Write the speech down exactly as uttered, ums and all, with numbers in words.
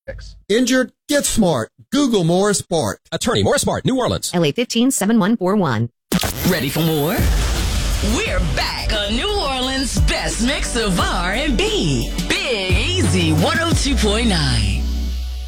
Injured? Get smart. Google Morris Bart. Attorney Morris Bart, New Orleans. L A fifteen seven one four one. Ready for more? We're back on New Orleans' best mix of R and B. Big Easy one oh two point nine.